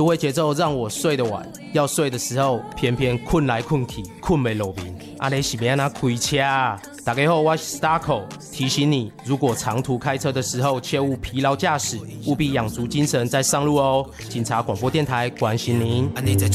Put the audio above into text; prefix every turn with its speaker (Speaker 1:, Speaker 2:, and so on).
Speaker 1: 都会节奏让我睡得晚，要睡的时候偏偏困来困去，困没落眠。安尼是要怎开车啊？大家好，我是 Starco， 提醒你，如果长途开车的时候切勿疲劳驾驶，务必养足精神再上路哦。警察广播电台关心您。